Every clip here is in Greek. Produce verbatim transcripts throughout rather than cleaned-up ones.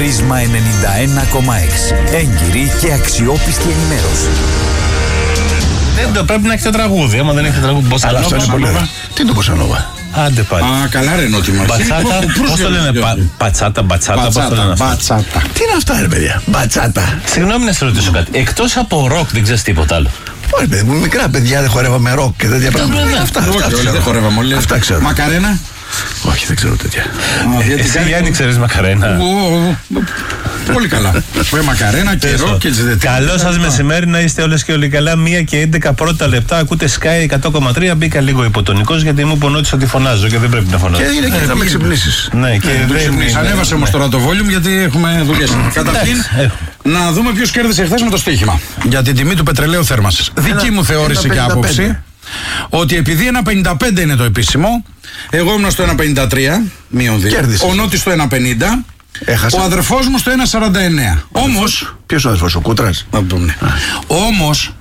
Πρίσμα ενενήντα ένα κόμμα έξι. Έγκυρη και αξιόπιστη ενημέρωση. Δεν το πρέπει να έχετε τραγούδι. Άμα δεν έχετε τραγούδι, Αλλά αυτό είναι πολύ ωραίο. Τι είναι το Μποσανόβα? Άντε πάλι. Α, καλά ρε νότιμα. Μπατσάτα, πώς το λένε, πα, πατσάτα, μπατσάτα, πώς το λένε αυτό. Μπατσάτα. Τι είναι αυτά, ρε παιδιά? Μπατσάτα. Συγγνώμη να σε ρωτήσω κάτι. Εκτός από ροκ δεν ξέρεις τίποτα άλλο? Όχι, παιδί μου, μικρά παιδιά δεν χορεύαμε ροκ και τέτοια πράγματα. Αυτά, αυτά ξέρω. Δεν χορεύαμε όλοι. Αυτά ξέρω. Μακαρένα. Όχι, δεν ξέρω τέτοια. Εσύ Γιάννη ξέρεις μακαρένα? Πολύ καλά. Με μακαρένα και ροκ και έτσι. Καλό σας μεσημέρι, να είστε όλες και όλοι καλά. Μία και έντεκα πρώτα λεπτά. Ακούτε Sky εκατό κόμμα τρία. Μπήκα λίγο υποτονικός γιατί μου πονότησε ότι φωνάζω και δεν πρέπει να φωνάζω. Και είναι και θα με ξυπνήσεις. Ναι, και δεν. Ανέβασε όμως τώρα το volume γιατί έχουμε δουλειές. Καταρχήν, να δούμε ποιος κέρδισε χθες με το στοίχημα. Για την τιμή του πετρελαίου θέρμανσης. Δική μου θεώρηση και άποψη. Ότι επειδή ένα πενήντα πέντε είναι το επίσημο, εγώ ήμουν στο ένα πενήντα τρία, μείον δύο. Ο Νότης στο ένα πενήντα. Έχασα. Ο αδερφός μου στο ένα σαράντα εννέα. Όμως. Ποιος ο αδερφός, ο Κούτρας? Ναι. Όμως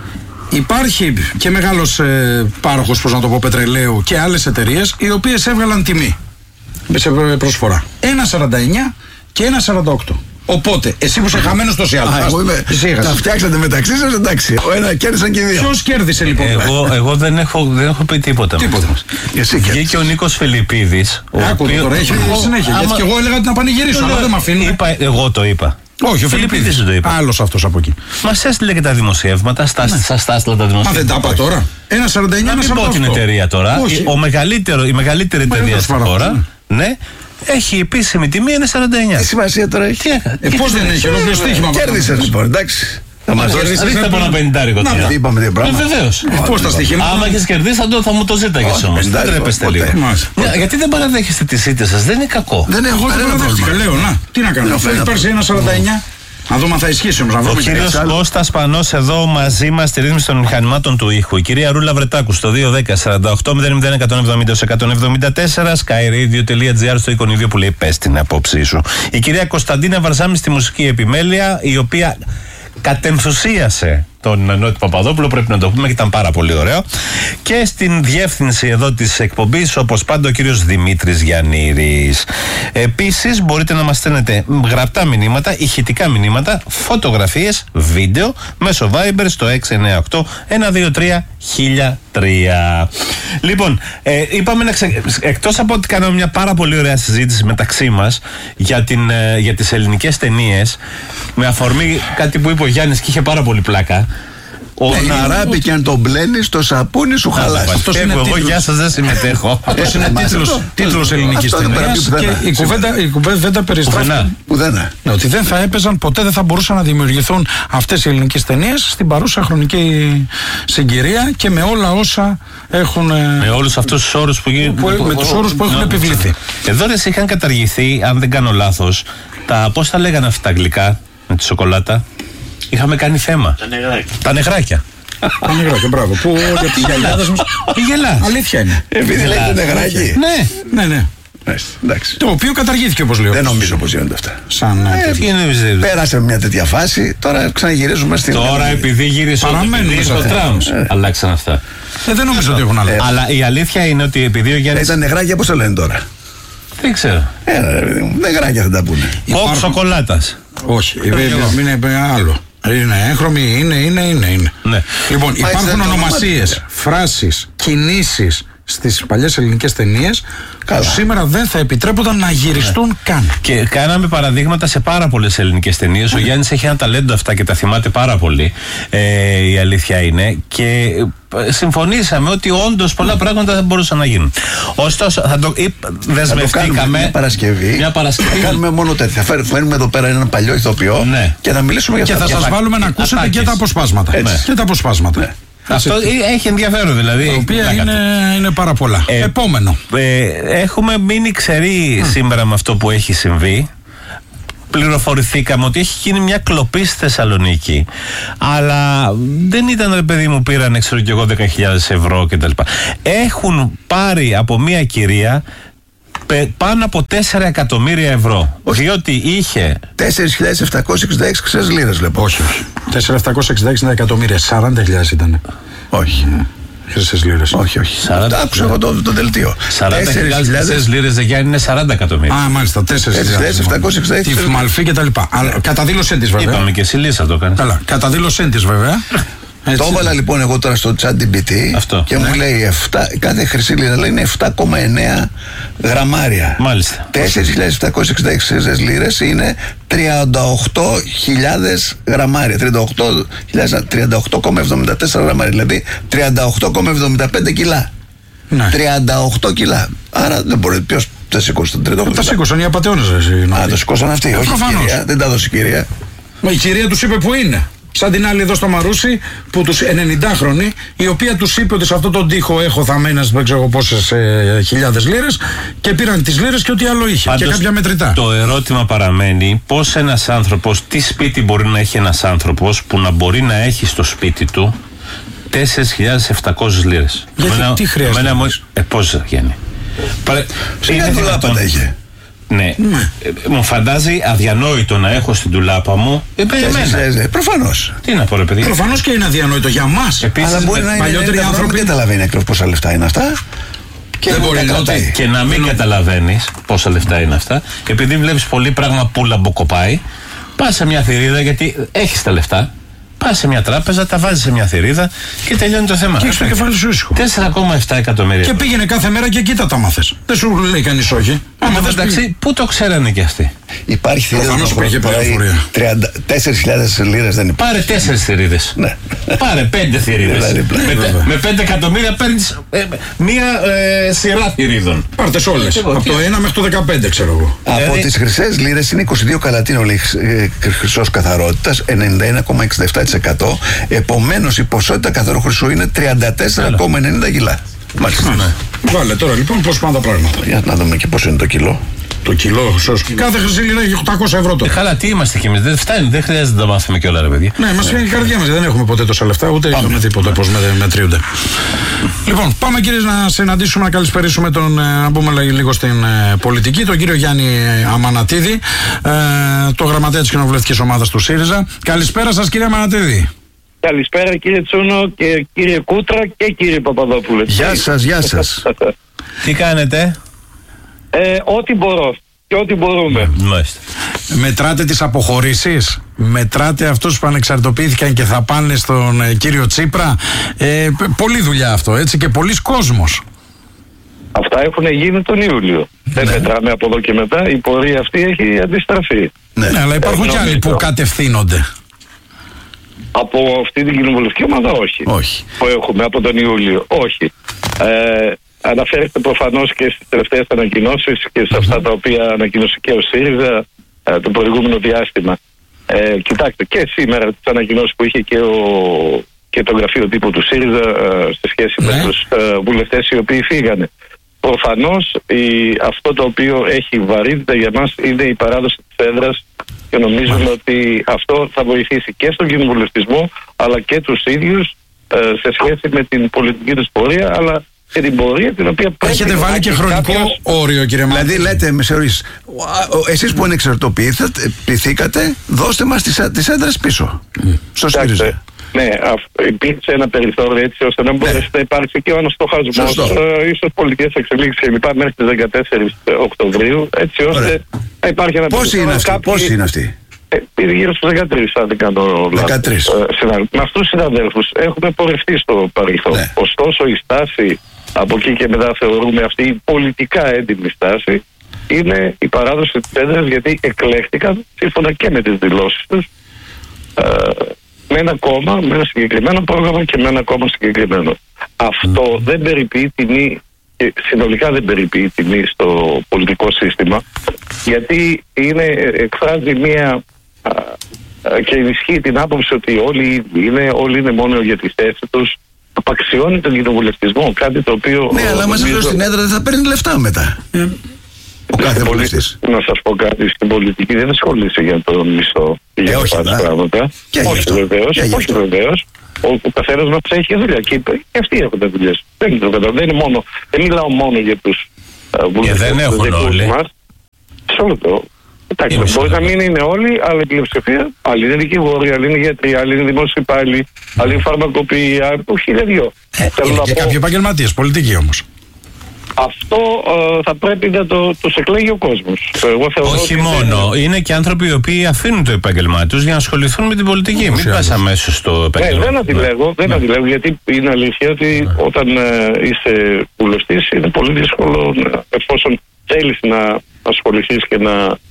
υπάρχει και μεγάλος ε, πάροχος, πώς να το πω, πετρελαίου και άλλες εταιρείες οι οποίες έβγαλαν τιμή σε προσφορά. ένα σαράντα εννέα και ένα σαράντα οκτώ. Οπότε, εσύ που είσαι χαμένος τόσοι άλλοι. Εγώ είμαι. Τα φτιάξατε μεταξύ σας, εντάξει. Ο ένα κέρδισαν και οι δύο. Ποιος κέρδισε λοιπόν? Εγώ, εγώ δεν, έχω, δεν έχω πει τίποτα. Τίποτα. Εσύ βγήκε ο Νίκος Φιλιππίδης. Άκου το τώρα, έχει συνέχεια. Άμα... Γιατί και εγώ έλεγα ότι να πανηγυρίσω, αλλά δεν με αφήνουν. Είπα, εγώ το είπα. Όχι, ο Φιλιππίδης το είπα. Άλλος αυτός από εκεί. Μας έστειλε και τα δημοσιεύματα, στα στάσλα τα δημοσιεύματα. Μα δεν τα είπα τώρα. ένα σαράντα εννέα, ένα σαράντα οκτώ. Να μην πω την εταιρεία τώρα. Ο μεγαλύτερο, η μεγαλύτερη εταιρεία στην χώρα. Ναι. Έχει επίσημη τιμή ένα σαράντα εννέα. Τι σημασία τώρα έχει? Ε, πώς δεν έχει, ολόκληρο στοίχημα. Κέρδισες λοιπόν, εντάξει. Θα μας κερδίσεις από ένα πενηντάρικο τώρα. Τι είπαμε, τι πράγμα. Βεβαίως. Πώς τα στοιχήματα? Άμα έχεις κερδίσει θα μου το ζήταγες όμως. Δεν τρέπεστε λίγο. Γιατί δεν παραδέχεστε τις ήττες σας? Δεν είναι κακό. Δεν έχω κανένα πρόβλημα. Λέω, να, τι να κάνω. Υπάρχει ένα σαράντα εννέα. Να δούμε αν θα ισχύσει όμως. Ο κύριος Κώστας Πανός εδώ μαζί μας στη ρύθμιση των μηχανημάτων του ήχου. Η κυρία Ρούλα Βρετάκου στο δύο ένα μηδέν σαράντα οκτώ μηδέν μηδέν εκατόν εβδομήντα εκατόν εβδομήντα τέσσερα, skyradio τελεία gr στο εικονίδιο που λέει πες την απόψη σου. Η κυρία Κωνσταντίνα Βαρσάμι στη μουσική επιμέλεια, η οποία κατενθουσίασε τον Νότι Παπαδόπουλο, πρέπει να το πούμε, και ήταν πάρα πολύ ωραίο. Και στην διεύθυνση εδώ της εκπομπής, όπως πάντα, ο κύριος Δημήτρης Γιαννήρης. Επίσης, μπορείτε να μας στέλνετε γραπτά μηνύματα, ηχητικά μηνύματα, φωτογραφίες, βίντεο μέσω Viber στο έξι εννιά οκτώ ένα δύο τρία χίλια τρία. Λοιπόν, ε, είπαμε να ξε... εκτός από ότι κάναμε μια πάρα πολύ ωραία συζήτηση μεταξύ μας για, την, ε, για τις ελληνικές ταινίες, με αφορμή κάτι που είπε ο Γιάννης και είχε πάρα πολύ πλάκα. Ο ναράπι και αν τον μπλένεις το σαπούνι σου χαλάσει. Αυτός είναι εγώ, γεια σας, δεν συμμετέχω. Αυτός είναι τίτλος ελληνικής ταινίας και η κουβέντα περιστράφει ότι δεν θα έπαιζαν, ποτέ δεν θα μπορούσαν να δημιουργηθούν αυτές οι ελληνικές ταινίες στην παρούσα χρονική συγκυρία και με όλα όσα έχουν. Με όλους αυτούς τους όρους που γίνουν. Με τους όρους που έχουν επιβληθεί. Εδώ ρε είχαν καταργηθεί, αν δεν κάνω λάθος, τα πώς τα λέγανε αυτά τα αγγλικά με τη σοκολάτα. Είχαμε κάνει θέμα. Τα νεγράκια. Τα νεγράκια. Τα νεγράκια, μπράβο. Που για τις γιαγιάδες μας. Η γελάς. Αλήθεια είναι. Επειδή λέγεται νεγράκι. Ναι. Ναι, ναι. Εντάξει. Το οποίο καταργήθηκε, όπως λέω. Δεν νομίζω πως γίνονται αυτά. Σαν. Ε, πέρασε μια τέτοια φάση, τώρα ξαναγυρίζουμε στην. Τώρα επειδή γύρισε ο Τραμπ, αλλάξαν αυτά. Ε, δεν νομίζω ότι έχουν αλλάξει. Αλλά η αλήθεια είναι ότι επειδή ο Γιάννης. Ήταν νεγράκια, πώς το λένε τώρα? Δεν ξέρω. Ε, νεγράκια δεν τα πούνε. Κοκ σοκολάτας. Όχι, είναι άλλο. Είναι έγχρωμη, είναι, είναι, είναι. είναι. Ναι. Λοιπόν, υπάρχουν ονομασίες, φράσεις, κινήσεις στις παλιές ελληνικές ταινίες που σήμερα δεν θα επιτρέπονταν να γυριστούν ναι. καν. Και κάναμε παραδείγματα σε πάρα πολλές ελληνικές ταινίες. Ο Γιάννης έχει ένα ταλέντο αυτά και τα θυμάται πάρα πολύ. Ε, η αλήθεια είναι. Και συμφωνήσαμε ότι όντως πολλά πράγματα δεν μπορούσαν να γίνουν. Ωστόσο, θα το δεσμευτήκαμε. Μια Παρασκευή. Μια Παρασκευή. Θα κάνουμε μόνο τέτοια. Θα φέρουμε εδώ πέρα έναν παλιό ηθοποιό ναι. και θα μιλήσουμε για και αυτά. Και θα σας βάλουμε να ακούσετε ατάκες. Και τα αποσπάσματα. Ναι. Και τα αποσπάσματα. Ναι. Αυτό έχει ενδιαφέρον δηλαδή. Τα οποία είναι, είναι πάρα πολλά. Ε, Επόμενο. Ε, έχουμε μείνει ξεροί mm. σήμερα με αυτό που έχει συμβεί. Πληροφορηθήκαμε ότι έχει γίνει μια κλοπή στη Θεσσαλονίκη. Αλλά δεν ήταν, ρε παιδί μου, πήραν ξέρω και εγώ δέκα χιλιάδες ευρώ κτλ. Έχουν πάρει από μια κυρία πάνω από τέσσερα εκατομμύρια ευρώ. Όχι. Διότι είχε τέσσερις χιλιάδες επτακόσιες εξήντα έξι λίρες, λοιπόν. Όχι, όχι. τέσσερα χιλιάδες επτακόσια εξήντα έξι εκατομμύρια, σαράντα χιλιάδες ήταν. Όχι. χρυσές λίρες. Όχι, όχι. σαράντα. Άκουσα εγώ το, το δελτίο. σαράντα χιλιάδες λίρες δεν Γιάννη είναι σαράντα εκατομμύρια. Α, μάλιστα, τέσσερις χιλιάδες. επτακόσια εξήντα έξι. Τη Μαλφή και τα λοιπά. Αλλά κατά δήλωσή της βέβαια. Είπαμε και εσύ Λίσσα το έκανε. Καλά, κατά δήλωσή της βέβαια. Έτσι. Το έβαλα λοιπόν εγώ τώρα στο ChatGPT και ναι. μου λέει επτά, κάθε χρυσή λίρα λέει είναι επτά κόμμα εννέα γραμμάρια. Μάλιστα. τέσσερις χιλιάδες επτακόσιες εξήντα έξι χρυσές λίρες είναι τριάντα οκτώ χιλιάδες γραμμάρια. τριάντα οκτώ κόμμα εβδομήντα τέσσερα γραμμάρια. Δηλαδή τριάντα οκτώ κόμμα εβδομήντα πέντε κιλά. Ναι. τριάντα οκτώ κιλά. Άρα δεν μπορεί. Ποιος τα σήκωσε τον τριάντα οκτώ. Τα σήκωσαν οι απατεώνες. Α, το σήκωσαν αυτοί. Όχι η κυρία. Δεν τα δώσει η κυρία. Μα η κυρία τους είπε που είναι. Σαν την άλλη εδώ στο Μαρούσι, που τους ενενηντάχρονοι, η οποία τους είπε ότι σε αυτόν τον τοίχο έχω θαμμένες δεν ξέρω πόσες ε, χιλιάδες λίρες και πήραν τις λίρες και ό,τι άλλο είχε. Πάντως, και κάποια μετρητά. Το ερώτημα παραμένει πώς ένας άνθρωπος, τι σπίτι μπορεί να έχει ένας άνθρωπος που να μπορεί να έχει στο σπίτι του τέσσερις χιλιάδες επτακόσιες λίρες. Γιατί εμένα, τι χρειάζεται. Εμένα, μου, ε, πώς γίνει. Σιγά δουλάπα τα είχε. Ναι. ναι. Ε, μου φαντάζει αδιανόητο να έχω στην τουλάπα μου. Ε, ε, Προφανώς. Τι να πω, ρε παιδί. Προφανώς και είναι αδιανόητο για μας. Επίσης, αλλά μπορεί να είναι παλιότεροι άνθρωποι. Δεν καταλαβαίνει ακριβώς πόσα λεφτά είναι αυτά. Και, δεν μπορεί να και, και να μην καταλαβαίνεις πόσα λεφτά είναι αυτά, επειδή βλέπεις πολύ πράγμα που λαμποκοπάει, πας σε μια θηρίδα γιατί έχεις τα λεφτά. Πας σε μια τράπεζα, τα βάζεις σε μια θηρίδα και τελειώνει το θέμα. Και έχεις το κεφάλι σου ήσυχο. τέσσερα κόμμα επτά εκατομμύρια. Και πήγαινε κάθε μέρα και κοίτα τα μάθες. Δεν σου λέει κανείς όχι. Άμα δεν εντάξει, πού το ξέρανε και αυτοί. Υπάρχει θηρίδα. Προφανώς υπήρχε πληροφορία. τέσσερις χιλιάδες λίρες δεν υπάρχει. Πάρε τέσσερις θηρίδες. Ναι. Πάρε πέντε θηρίδες. Με πέντε εκατομμύρια παίρνεις μία σειρά θηρίδων. Πάρτε όλες. Από το ένα μέχρι το δεκαπέντε ξέρω εγώ. Από τις χρυσές λίρες είναι είκοσι δύο καλατίνο χρυσός καθαρότητας, ενενήντα ένα κόμμα εξήντα επτά τοις εκατό. Επομένως η ποσότητα καθαρού χρυσού είναι τριάντα τέσσερα κόμμα ενενήντα κιλά. Μάλιστα. Ναι. Βάλε τώρα λοιπόν πώς πάνε τα πράγματα. Για να δούμε και πόσο είναι το κιλό. Το κιλό, σωστά. Κάθε χρυσή λίρα έχει οκτακόσια ευρώ τώρα. Ε, καλά, τι είμαστε κι εμείς. Δεν φτάνει, δεν χρειάζεται να τα μάθουμε κιόλα, ρε παιδιά. Ναι, μας φύγει η καρδιά μας. Δεν έχουμε ποτέ τόσα λεφτά, ούτε είχαμε τίποτα πώς μετριούνται. Λοιπόν, πάμε κύριε να συναντήσουμε, να καλησπερίσουμε τον, να μπούμε λίγο στην ε, πολιτική, τον κύριο Γιάννη Αμανατίδη, ε, το γραμματέα της κοινοβουλευτικής ομάδας του ΣΥΡΙΖΑ. Καλησπέρα σας κύριε Αμανατίδη. Καλησπέρα κύριε Τσούνο και κύριε Κούτρα και κύριε Παπαδόπουλε. Γεια σας, γεια σας. Τι κάνετε? Ε, ό,τι μπορώ και ό,τι μπορούμε. Μάλιστα. Μετράτε τις αποχωρήσεις, μετράτε αυτούς που ανεξαρτοποιήθηκαν και θα πάνε στον ε, κύριο Τσίπρα. Ε, πολλή δουλειά αυτό, έτσι, και πολλής κόσμος. Αυτά έχουν γίνει τον Ιούλιο. Ναι. Δεν μετράμε από εδώ και μετά. Η πορεία αυτή έχει αντιστραφεί. Ναι, ναι, αλλά υπάρχουν ε, και άλλοι που κατευθύνονται. Από αυτή την κοινοβουλευτική ομάδα όχι. Όχι. Που έχουμε από τον Ιούλιο. Όχι. Ε, αναφέρεται προφανώς και στις τελευταίες ανακοινώσεις και σε αυτά τα οποία ανακοίνωσε και ο ΣΥΡΙΖΑ ε, το προηγούμενο διάστημα. Ε, κοιτάξτε, και σήμερα τις ανακοινώσεις που είχε και, ο, και το γραφείο τύπου του ΣΥΡΙΖΑ ε, σε σχέση ναι. με τους ε, βουλευτές οι οποίοι φύγανε. Προφανώς η, αυτό το οποίο έχει βαρύτητα για μας είναι η παράδοση της έδρας και νομίζουμε ότι αυτό θα βοηθήσει και στον κοινοβουλευτισμό αλλά και τους ίδιους ε, σε σχέση με την πολιτική τους πορεία, αλλά και την πορεία την οποία πρέπει. Έχετε βάλει και χρονικό κάποιος... όριο, κύριε Μάρτιν. Δηλαδή, λέτε, με συγχωρείς, εσείς που ανεξαρτοποιηθήκατε, δώστε μας τις, τις έδρες πίσω. Mm. Στο ΣΥΡΙΖΑ. Ναι, υπήρξε ένα περιθώριο έτσι ώστε να μπορέσει ναι. να υπάρξει και ο αναστοχασμός, ε, ίσως πολιτικές εξελίξεις και λοιπά μέχρι τις δεκατέσσερις Οκτωβρίου, έτσι ώστε Ωραία. να υπάρχει ένα Πόσοι είναι αυτοί, κάποιοι... πόσοι είναι αυτοί? Ε, γύρω στους δεκατρείς, αν δεν κάνω δεκατρείς. Ε, με αυτούς τους συναδέλφους έχουμε πορευτεί στο παρελθόν. Ναι. Ωστόσο η στάση, από εκεί και μετά θεωρούμε αυτή η πολιτικά έντιμη στάση, είναι η παράδοση της έδρας, γιατί εκλέχτηκαν σύμφωνα και με τις δηλώσεις τους ε, με ένα κόμμα, με ένα συγκεκριμένο πρόγραμμα και με ένα κόμμα συγκεκριμένο. Αυτό δεν περιποιεί τιμή, και συνολικά δεν περιποιεί τιμή στο πολιτικό σύστημα, γιατί είναι, εκφράζει μία α, α, και ενισχύει την άποψη ότι όλοι είναι, όλοι είναι μόνο για τη θέση τους, απαξιώνει τον κοινοβουλευτισμό, κάτι το οποίο... Ναι, αλλά μας νομίζω... στην έδρα δεν θα παίρνει λεφτά μετά. Mm. Ο κάθε βουλευτής. Να σας πω κάτι, στην πολιτική δεν ασχολείσαι για τον μισθό και για όχι, τα πράγματα. Και όχι βεβαίως, όχι βεβαίως. Ο, ο καθένας μας έχει και δουλειά και, και αυτοί έχουν τα δουλειές. Δεν είναι, το, δεν είναι μόνο, δεν μιλάω μόνο για τους uh, βουλευτές. Και δεν έχουν όλοι. Μας. Σε όλο το. Εντάξει, μπορεί να μην είναι όλοι, αλλά η πλειοψηφία. Άλλοι είναι δικηγόροι, άλλοι είναι γιατροί, άλλοι είναι δημόσιοι υπάλληλοι, άλλοι είναι φαρμακοποιοί, το χιλιαδιό. Ε, είναι και κάποιοι επαγγελματίες, πολιτικοί όμως. Αυτό ε, θα πρέπει να το τους εκλέγει ο κόσμος. Όχι μόνο. Είναι... είναι και άνθρωποι οι οποίοι αφήνουν το επάγγελμά τους για να ασχοληθούν με την πολιτική. Μην πας αμέσως στο επάγγελμα. Ναι, δεν αντιλέγω, δεν ναι. αντιλέγω, γιατί είναι αλήθεια ότι ναι. όταν ε, είσαι βουλευτής είναι πολύ δύσκολο, εφόσον θέλεις να ασχοληθείς και να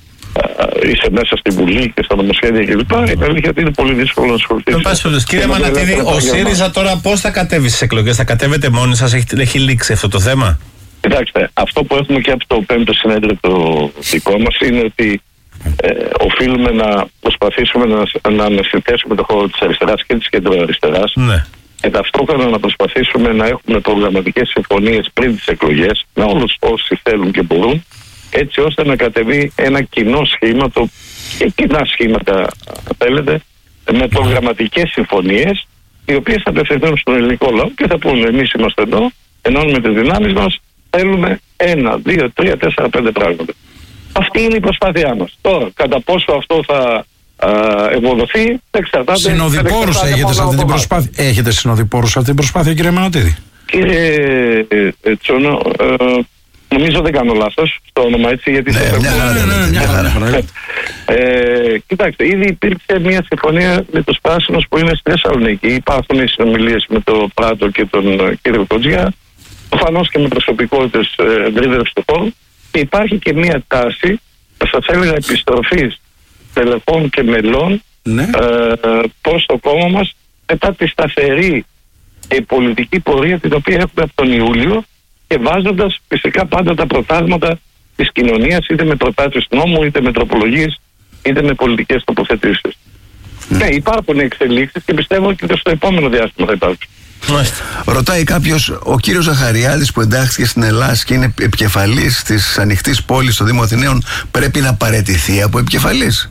ε, είσαι μέσα στη Βουλή και στα νομοσχέδια κλπ. Είναι αλήθεια ότι είναι πολύ δύσκολο να ασχοληθείς. Κύριε Μανατίδη, ο ΣΥΡΙΖΑ τώρα πώς θα κατέβει στις εκλογές, θα κατέβετε μόνοι σας, έχει, έχει λήξει αυτό το θέμα? Κοιτάξτε, αυτό που έχουμε και από το πέμπτο συνέδριο το δικό μας είναι ότι ε, οφείλουμε να προσπαθήσουμε να, να ανασυνθέσουμε το χώρο της αριστεράς και της κεντροαριστεράς ναι. και ταυτόχρονα να προσπαθήσουμε να έχουμε προγραμματικές συμφωνίες πριν τις εκλογές με όλους όσοι θέλουν και μπορούν, έτσι ώστε να κατεβεί ένα κοινό σχήμα το, και κοινά σχήματα αν θέλετε, με προγραμματικές συμφωνίες οι οποίες θα απευθυνθούν στον ελληνικό λαό και θα πούνε εμείς είμαστε εδώ, ενώνουμε τις δυνάμεις μας, θέλουμε ένα, δύο, τρία, τέσσερα, πέντε πράγματα. Αυτή είναι η προσπάθειά μας. Τώρα, κατά πόσο αυτό θα α, ευοδοθεί, δεν εξαρτάται. Συνοδοιπόρους έχετε σε αυτή την προσπάθεια. Έχετε συνοδοιπόρους σε αυτή την προσπάθεια, κύριε Μανατίδη? Κύριε ε, ε, Τσόνο, ε, νομίζω δεν κάνω λάθος στο όνομα έτσι, γιατί... Ναι, το μια χαρά. Κοιτάξτε, ήδη υπήρξε μια συμφωνία με τους πράσινους που είναι στη Θεσσαλονίκη. Υπάρχουν οι συνομιλίες με το Πράτο και τον κύριο Κοτζιά. Προφανώς και με προσωπικότητες ευρύτερες του χώρου, και υπάρχει και μία τάση, θα σας έλεγα, επιστροφής τελεχών και μελών ναι. ε, προς το κόμμα μας μετά τη σταθερή και πολιτική πορεία την οποία έχουμε από τον Ιούλιο και βάζοντας φυσικά πάντα τα προτάσματα της κοινωνίας, είτε με προτάσεις νόμου, είτε με τροπολογίες, είτε με πολιτικές τοποθετήσεις. Ναι, ναι υπάρχουν εξελίξεις και πιστεύω ότι και στο επόμενο διάστημα θα υπάρξουν. Ρωτάει κάποιος, ο κύριος Ζαχαριάδης που εντάχθηκε στην Ελλάδα και είναι επικεφαλής της ανοιχτής πόλης στο Δήμο Αθηναίων, πρέπει να παραιτηθεί από επικεφαλής?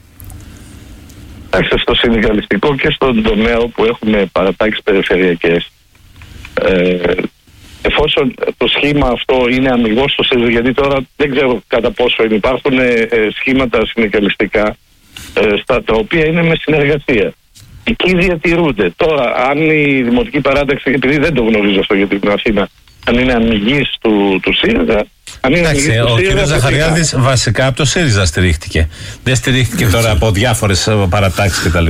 Εντάξει, στο συνδικαλιστικό και στον τομέα όπου έχουμε παρατάξεις περιφερειακές, ε, εφόσον το σχήμα αυτό είναι αμιγώς στο ΣΥΡΙΖΑ, γιατί τώρα δεν ξέρω κατά πόσο είναι, υπάρχουν ε, σχήματα συνδικαλιστικά ε, στα τα οποία είναι με συνεργασία. Εκεί διατηρούνται. Τώρα, αν η Δημοτική Παράταξη, επειδή δεν το γνωρίζω αυτό για την Αθήνα, αν είναι αμυγής του, του ΣΥΡΙΖΑ. Εντάξει, ο κ. Ζαχαριάδης βασικά από το ΣΥΡΙΖΑ στηρίχτηκε. Δεν στηρίχτηκε τώρα από διάφορες παρατάξεις κτλ.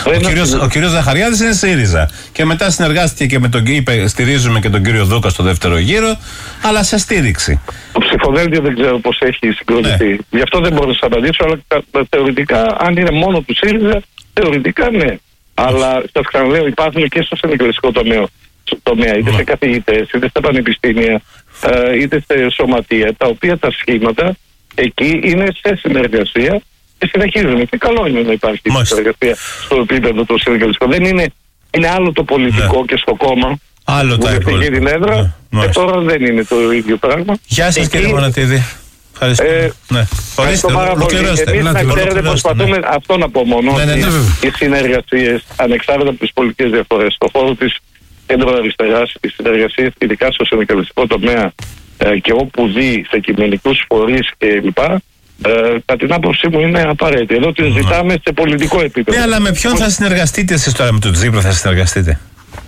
Ο κ. Ζαχαριάδης είναι ΣΥΡΙΖΑ. Και μετά συνεργάστηκε και με τον είπε, στηρίζουμε και τον κύριο Δούκα στο δεύτερο γύρο, αλλά σε στήριξη. Το ψηφοδέλτιο δεν ξέρω πώς έχει συγκροτηθεί. Ναι. Γι' αυτό δεν μπορώ να σας απαντήσω, αλλά θεωρητικά, αν είναι μόνο του ΣΥΡΙΖΑ, θεωρητικά ναι. Αλλά σας ξαναλέω, υπάρχουν και στο συνδικαλιστικό τομέα, τομέα είτε σε καθηγητές, είτε στα πανεπιστήμια, είτε σε σωματεία, τα οποία τα σχήματα εκεί είναι σε συνεργασία και συνεχίζουν. Και καλό είναι να υπάρχει Μάλιστα. συνεργασία στο επίπεδο το συνδικαλιστικό. Δεν είναι, είναι άλλο το πολιτικό ναι. και στο κόμμα. Άλλο τα υπόλοιπα. Την έδρα, ναι. και τώρα δεν είναι το ίδιο πράγμα. Γεια σας, κύριε Μανατίδη. Ευχαριστώ. Ε, ναι. Ευχαριστώ πάρα πολύ. Εμείς να ξέρετε προσπαθούμε ναι. αυτό να πω μόνο, ναι, ναι, ναι. οι συνεργασίες ανεξάρτητα από τις πολιτικές διαφορές στον χώρο της κέντρο-αριστεράς, οι συνεργασίες ειδικά στο συνδικαλιστικό τομέα ε, και όπου δει σε κοινωνικούς φορείς κλπ. Ε, κατά την άποψή μου είναι απαραίτητη. Εδώ την ζητάμε σε πολιτικό επίπεδο. Ναι, αλλά με ποιον θα συνεργαστείτε εσείς τώρα, με τον Τζίπρα θα συνεργαστείτε?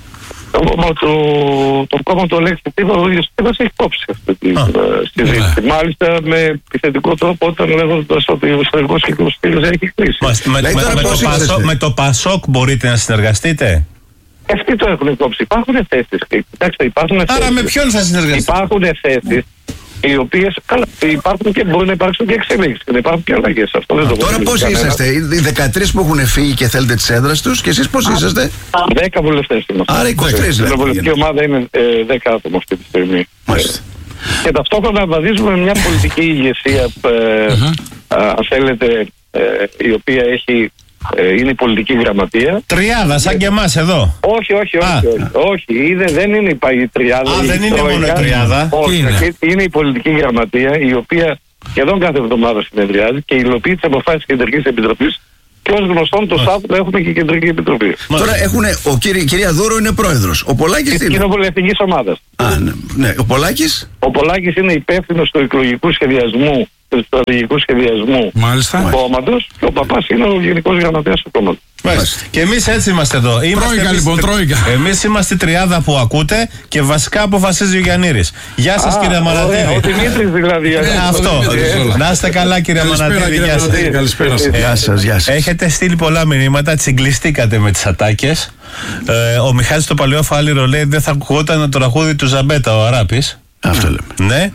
Το κόμμα του, το κόμμα του Αλέξη Τσίπρα, ο ίδιος Τσίπρας έχει κόψει αυτή τη συζήτηση. Μάλιστα με επιθετικό τρόπο, όταν λέγοντας ότι ο ιστορικός κύκλος ΣΥΡΙΖΑ έχει κλείσει. Με, με, με, το Πασό, με το Πασόκ μπορείτε να συνεργαστείτε? Αυτοί το έχουν κόψει. Υπάρχουν θέσεις. Κοιτάξτε, υπάρχουν θέσεις. Άρα με ποιον θα συνεργαστείτε? Υπάρχουν θέσεις οι οποίες καλά, υπάρχουν και μπορεί να υπάρξουν και εξελίξεις. Και υπάρχουν και αλλαγές. Αυτό δεν το Τώρα πώς είσαστε? Οι δεκατρείς που έχουν φύγει και θέλετε τις έδρες τους, και εσείς πώς είσαστε? δέκα βουλευτές είμαστε. Άρα είκοσι τρεις δηλαδή. Η βουλευτική ομάδα είναι ε, δέκα άτομα αυτή τη στιγμή. Μάλιστα. Και ταυτόχρονα βαδίζουμε μια πολιτική ηγεσία, ε, uh-huh. αν θέλετε, ε, η οποία έχει Ε, είναι η πολιτική γραμματεία. Τριάδα, σαν και εμάς εδώ. Όχι, όχι, όχι. όχι, όχι. Είναι, δεν είναι η τριάδα. Α, δεν είναι τρόικα. Μόνο η τριάδα. Όχι, είναι? είναι η πολιτική γραμματεία, η οποία σχεδόν κάθε εβδομάδα συνεδριάζει και υλοποιεί τις αποφάσεις της Κεντρικής Επιτροπής. Και ως γνωστόν το Σάββατο έχουμε και Κεντρική Επιτροπή. Τώρα έχουν, ο κύρι, κυρία Δούρο είναι πρόεδρος. Ο Πολάκης της κοινοβουλευτικής ομάδας. Α, ναι, ναι. Ο Πολάκης. Ο Πολάκης είναι υπεύθυνος του εκλογικού σχεδιασμού του στρατηγικού σχεδιασμού του κόμματος και ο παπάς είναι ο γενικός γραμματέας του κόμματος. Και εμείς έτσι είμαστε εδώ. Είμαστε τρόικα εμείς, λοιπόν, τρόικα. Εμείς είμαστε η τριάδα που ακούτε και βασικά αποφασίζει ο Γιαννήρης. Γεια σας, κύριε Μανατίδη. Ο Δημήτρης δηλαδή. Αυτό. Να είστε καλά, κύριε Μανατίδη. Γεια σας. Καλησπέρα σας. Γεια σας, γεια σας. Έχετε στείλει πολλά μηνύματα, τσιγκλιστήκατε με τις ατάκες. Ε, ο Μιχάλης το παλαιό φάλιρο λέει δεν θα ακουγόταν το τραγούδι του Ζαμπέτα ο Αράπης. Αυτό λέμε. Ναι.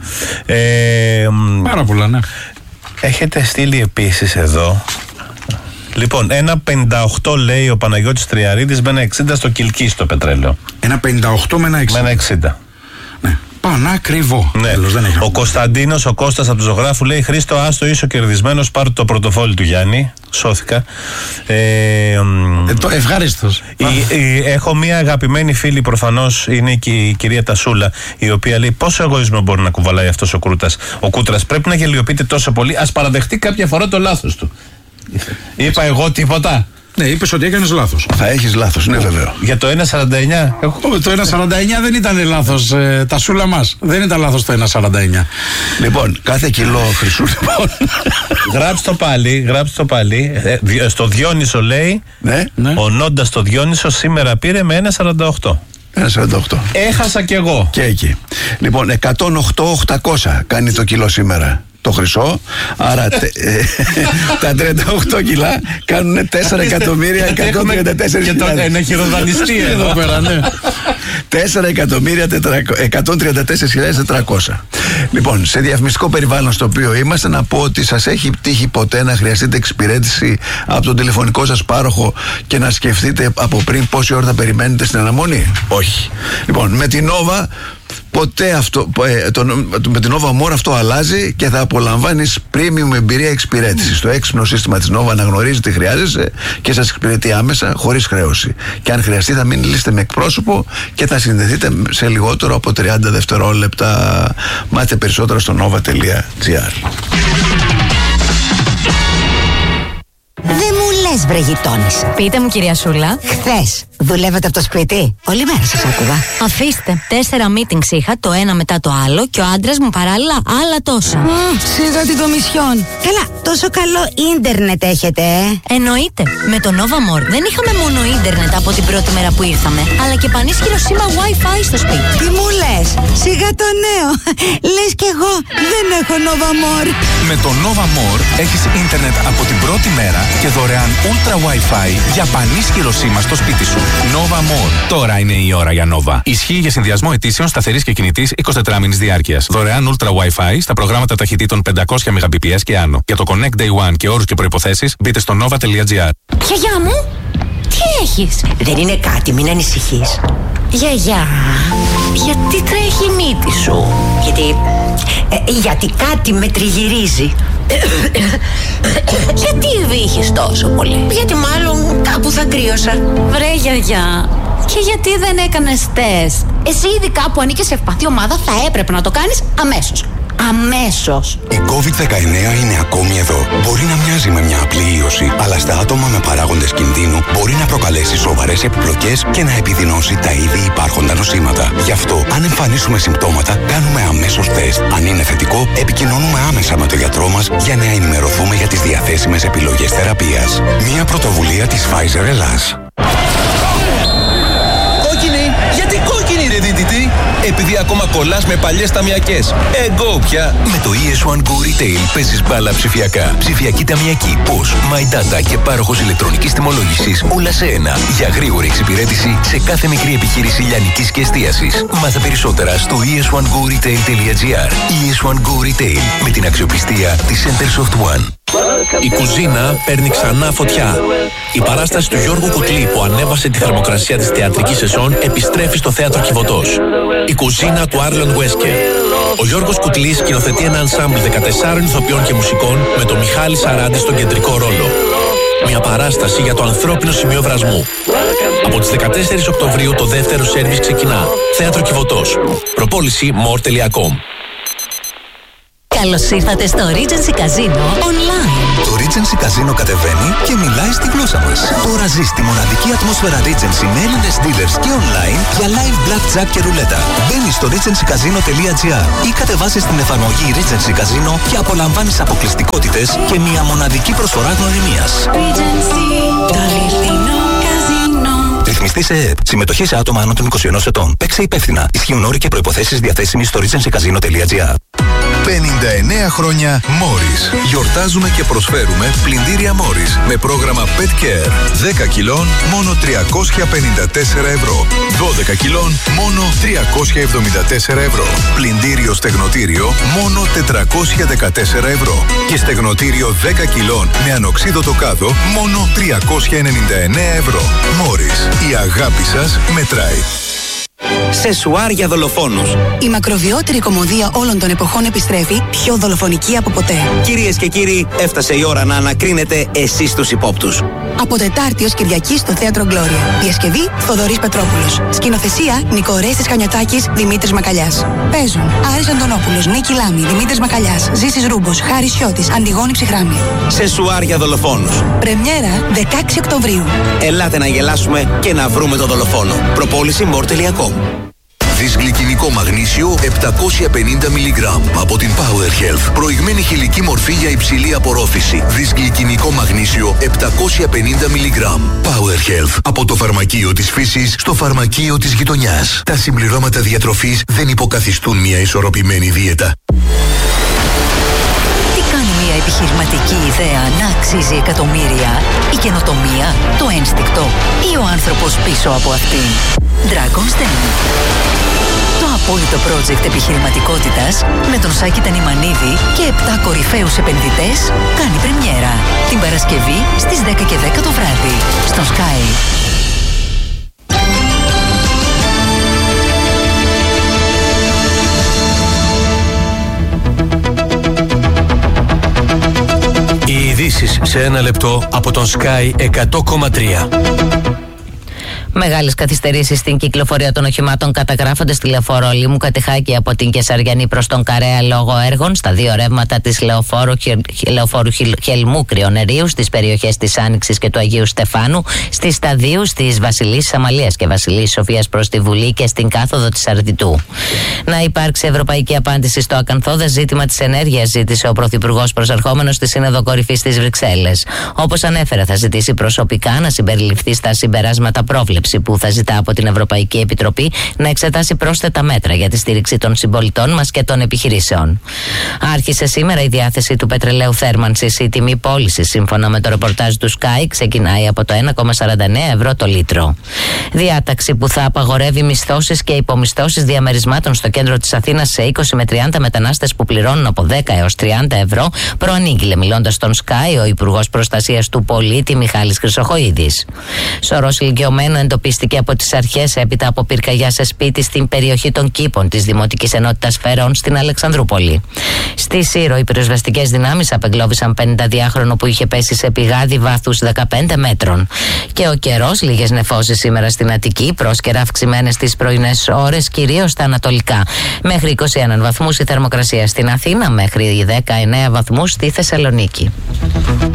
Ε, Πάρα πολλά, ναι. Έχετε στείλει επίσης εδώ. Λοιπόν, ένα πενήντα οκτώ λέει ο Παναγιώτης Τριαρίδης με ένα εξήντα στο Κιλκί στο πετρέλαιο. Ένα πενήντα οκτώ με ένα εξήντα. Με ένα εξήντα. Ναι. Πανάκριβο. Ναι. Τέλος, δεν έχει. Ο Κωνσταντίνος, ο Κώστας από του Ζωγράφου λέει Χρήστο, άστο είσαι ο κερδισμένος, πάρ' το πορτοφόλι του Γιάννη. Σώθηκα. Ε, ε, το ευχάριστος. η, η, έχω μία αγαπημένη φίλη, προφανώς είναι και η κυρία Τασούλα, η οποία λέει πόσο εγωισμό μπορεί να κουβαλάει αυτός ο, Κρούτας, ο Κούτρας. Πρέπει να γελιοποιείται τόσο πολύ. Ας παραδεχτεί κάποια φορά το λάθος του. Είπα εγώ τίποτα. Ναι, είπες ότι έκανες λάθος. Θα έχεις λάθος, είναι βέβαιο. Για το ένα σαράντα εννιά. Εγώ... Το ένα σαράντα εννιά δεν ήταν λάθος, ε, τα σούλα μας. Δεν ήταν λάθος το ένα σαράντα εννιά. Λοιπόν, κάθε κιλό χρυσού λοιπόν. Γράψτε το πάλι, γράψτε το πάλι. Ε, στο Διόνυσο λέει, Ναι. ο Νόντας στο Διόνυσο σήμερα πήρε με ένα σαράντα οκτώ. ένα σαράντα οκτώ. Έχασα κι εγώ. Και εκεί. Λοιπόν, εκατόν οκτώ χιλιάδες οκτακόσια κάνει το κιλό σήμερα. Το χρυσό, άρα τε, ε, τα τριάντα οκτώ κιλά κάνουν τέσσερα εκατομμύρια εκατόν τριάντα τέσσερις χιλιάδες. Ένα χειροδανιστή εδώ πέρα, ναι. τέσσερα εκατομμύρια εκατόν τριάντα τέσσερις χιλιάδες τετρακόσια. Λοιπόν, σε διαφημιστικό περιβάλλον στο οποίο είμαστε, να πω ότι σας έχει τύχει ποτέ να χρειαστείτε εξυπηρέτηση από τον τηλεφωνικό σας πάροχο και να σκεφτείτε από πριν πόση ώρα θα περιμένετε στην αναμονή? Όχι. Λοιπόν, με την Nova ποτέ αυτό, ε, το, με την Nova More αυτό αλλάζει και θα απολαμβάνεις premium εμπειρία εξυπηρέτησης. Το έξυπνο σύστημα της Nova αναγνωρίζει τι χρειάζεσαι και σας εξυπηρετεί άμεσα, χωρίς χρέωση. Και αν χρειαστεί θα μιλήσετε με εκπρόσωπο και θα συνδεθείτε σε λιγότερο από τριάντα δευτερόλεπτα. Μάθετε περισσότερα στο nova τελεία gr. Δεν μου λες, βρε γειτόνισσα. Πείτε μου, κυρία Σούλα. Χθες δουλεύατε από το σπίτι? Όλη μέρα σας άκουγα. Αφήστε. Τέσσερα meetings είχα, το ένα μετά το άλλο, και ο άντρας μου παράλληλα άλλα τόσα. Mm, σιγά την κομισιόν. Καλά, τόσο καλό ίντερνετ έχετε, ε? Εννοείται. Με το Nova More δεν είχαμε μόνο ίντερνετ από την πρώτη μέρα που ήρθαμε, αλλά και πανίσχυρο σήμα Wi-Fi στο σπίτι. Τι μου λες? Σιγά το νέο. Λες κι εγώ δεν έχω Nova More. Με το Nova More έχεις ίντερνετ από την πρώτη μέρα και δωρεάν Ultra Wi-Fi για πανίσχυρο σήμα στο σπίτι σου. Nova More. Τώρα είναι η ώρα για Nova. Ισχύει για συνδυασμό ετήσεων σταθερής και κινητής εικοσιτετράμηνης διάρκειας. Δωρεάν Ultra Wi-Fi στα προγράμματα ταχυτήτων πεντακόσια μεγαμπιτ και άνω. Για το Connect Day One και όρους και προϋποθέσεις μπείτε στο nova τελεία gr. Γιαγιά μου, τι έχεις? Δεν είναι κάτι, μην ανησυχείς. Γιαγιά, γιατί τρέχει η μύτη σου? Γιατί, ε, γιατί κάτι με τριγυρίζει. Γιατί βήχεις τόσο πολύ? Γιατί μάλλον κάπου θα κρύωσα. Βρε γιαγιά, και γιατί δεν έκανες τεστ? Εσύ ειδικά που ανήκεις σε ευπαθή ομάδα θα έπρεπε να το κάνεις αμέσως. Αμέσως. Η κόβιντ δεκαεννιά είναι ακόμη εδώ. Μπορεί να μοιάζει με μια απλή ίωση, αλλά στα άτομα με παράγοντες κινδύνου μπορεί να προκαλέσει σοβαρές επιπλοκές και να επιδεινώσει τα ήδη υπάρχοντα νοσήματα. Γι' αυτό, αν εμφανίσουμε συμπτώματα, κάνουμε αμέσως τεστ. Αν είναι θετικό, επικοινωνούμε άμεσα με τον γιατρό μας για να ενημερωθούμε για τις διαθέσιμες επιλογές θεραπείας. Μια πρωτοβουλία της Pfizer Ελλάς. Κόκκινη! Γιατί κόκκινη, ρε δίτητη? Επειδή ακόμα κολλάς με παλιές ταμιακές. Εγώ πια. Με το ι ες one Go Retail παίζεις μπάλα ψηφιακά. Ψηφιακή ταμιακή, πώς, My Data και πάροχος ηλεκτρονικής τιμολόγησης, όλα σε ένα. Για γρήγορη εξυπηρέτηση σε κάθε μικρή επιχείρηση λιανικής και εστίασης. Μάθε περισσότερα στο ι ες one go retail τελεία gr. ι ες one Go Retail, με την αξιοπιστία της Centersoft One. Η κουζίνα παίρνει ξανά φωτιά. Η παράσταση του Γιώργου Κουτλή που ανέβασε τη θερμοκρασία της θεατρικής σεζόν επιστρέφει στο θέατρο Κιβωτός. Η κουζίνα του Άρλον Βέσκερ. Ο Γιώργος Κουτλής σκηνοθετεί ένα ενσάμπλ δεκατεσσάρων ηθοποιών και μουσικών με τον Μιχάλη Σαράντη στον κεντρικό ρόλο. Μια παράσταση για το ανθρώπινο σημείο βρασμού. Από τις δεκατέσσερις Οκτωβρίου το δεύτερο σέρβις ξεκινά. Θέατρο Κιβωτός. Προπόληση more τελεία com. Καλώς ήρθατε στο Regency Casino Online. Το Regency Regency Casino κατεβαίνει και μιλάει στη γλώσσα μας. Τώρα ζει στη μοναδική ατμόσφαιρα Regency με Έλληνες dealers και online για live blackjack και ρουλέτα. Μπαίνεις στο regency casino τελεία gr ή κατεβάσεις την εφαρμογή Regency Casino και απολαμβάνεις αποκλειστικότητες και μια μοναδική προσφορά γνωριμίας. Ρυθμιστή σε ΕΕΠ. Συμμετοχή σε άτομα άνω των είκοσι ενός ετών. Παίξε υπεύθυνα. Ισχύουν όροι και προϋποθέσεις διαθέσιμοι στο regency casino τελεία gr. πενήντα εννέα χρόνια Morris. Γιορτάζουμε και προσφέρουμε πλυντήρια Morris με πρόγραμμα Pet Care. δέκα κιλών μόνο τριακόσια πενήντα τέσσερα ευρώ. δώδεκα κιλών μόνο τριακόσια εβδομήντα τέσσερα ευρώ. Πλυντήριο στεγνοτήριο μόνο τετρακόσια δεκατέσσερα ευρώ. Και στεγνοτήριο δέκα κιλών με ανοξίδωτο κάδο μόνο τριακόσια ενενήντα εννέα ευρώ. Morris. Η αγάπη σας μετράει. Σεσουάρ για δολοφόνους. Η μακροβιότερη κομμωδία όλων των εποχών επιστρέφει πιο δολοφονική από ποτέ. Κυρίες και κύριοι, έφτασε η ώρα να ανακρίνετε εσείς τους υπόπτους. Από Τετάρτη ως Κυριακή στο Θέατρο Γκλώρια. Διασκευή Θοδωρής Πετρόπουλος. Σκηνοθεσία Νικορέστης Χανιωτάκης, Δημήτρης Μακαλιάς. Παίζουν Άρης Αντωνόπουλος, Νίκη Λάμη, Δημήτρης Μακαλιάς, Ζήσης Ρούμπος, Χάρης Σιώτης, Αντιγόνη Ψυχράμη. Σεσουάρ για δολοφόνους. Πρεμιέρα δεκαέξι Οκτωβρίου. Ελάτε να γελάσουμε και να βρούμε τον δολοφόνο. Προπόληση μορ τελεία κομ. Δυσγλυκινικό μαγνήσιο επτακόσια πενήντα μιλιγκράμμ από την Power Health. Προηγμένη χηλική μορφή για υψηλή απορρόφηση. Δυσγλυκινικό μαγνήσιο επτακόσια πενήντα μιλιγκράμμ. Power Health. Από το φαρμακείο της φύσης στο φαρμακείο της γειτονιάς. Τα συμπληρώματα διατροφής δεν υποκαθιστούν μια ισορροπημένη δίαιτα. Τι κάνει μια επιχειρηματική ιδέα να αξίζει εκατομμύρια? Η καινοτομία, το ένστικτο ή ο άνθρωπος πίσω από αυτήν? Dragon's Den. Το απόλυτο project επιχειρηματικότητας με τον Σάκη Τανιμανίδη και επτά κορυφαίους επενδυτές κάνει πρεμιέρα την Παρασκευή στις δέκα και δέκα το βράδυ στο Sky. Οι ειδήσεις σε ένα λεπτό από τον Sky εκατό κόμμα τρία. Μεγάλες καθυστερήσεις στην κυκλοφορία των οχημάτων καταγράφονται στη λεωφόρο Λίμου Κατηχάκη από την Κεσαριανή προς τον Καρέα λόγω έργων στα δύο ρεύματα της λεωφόρου, λεωφόρου Χελμού Κρυονερίου στις περιοχές της Άνοιξης και του Αγίου Στεφάνου, στις σταδίους της Βασιλής Αμαλίας και Βασιλής Σοφίας προς τη Βουλή και στην κάθοδο της Αρδιτού. Να υπάρξει ευρωπαϊκή απάντηση στο ακαθόδες ζήτημα της ενέργειας, ζήτησε ο Πρωθυπουργός προσερχόμενος στη Σύνοδο Κορυφής στις Βρυξέλλες. Όπως ανέφερε, θα ζητήσει προσωπικά να συμπεριληφθεί στα συμπεράσματα πρόβλεψη που θα ζητά από την Ευρωπαϊκή Επιτροπή να εξετάσει πρόσθετα μέτρα για τη στήριξη των συμπολιτών μας και των επιχειρήσεων. Άρχισε σήμερα η διάθεση του πετρελαίου θέρμανσης. Η τιμή πώλησης, σύμφωνα με το ρεπορτάζ του Sky, ξεκινάει από το ένα κόμμα σαράντα εννέα ευρώ το λίτρο. Διάταξη που θα απαγορεύει μισθώσεις και υπομισθώσεις διαμερισμάτων στο κέντρο της Αθήνας σε είκοσι με τριάντα μετανάστες που πληρώνουν από δέκα έως τριάντα ευρώ, προανήγγειλε μιλώντας στον Sky ο Υπουργός Προστασίας του Πολίτη Μιχάλης Χρυσοχοΐδης. Σωρός ηλικιωμένου εντοπίστηκε από τις αρχές έπειτα από πυρκαγιά σε σπίτι στην περιοχή των Κήπων της Δημοτικής Ενότητας Φερών στην Αλεξανδρούπολη. Στη Σύρο, οι πυροσβεστικές δυνάμεις απεγκλώβησαν πενηνταδυάχρονο που είχε πέσει σε πηγάδι βάθους δεκαπέντε μέτρων. Και ο καιρός, λίγες νεφώσεις σήμερα στην Αττική, πρόσκαιρα αυξημένες τις πρωινές ώρες, κυρίως στα ανατολικά. Μέχρι είκοσι ένα βαθμούς η θερμοκρασία στην Αθήνα, μέχρι δεκαεννέα βαθμούς στη Θεσσαλονίκη.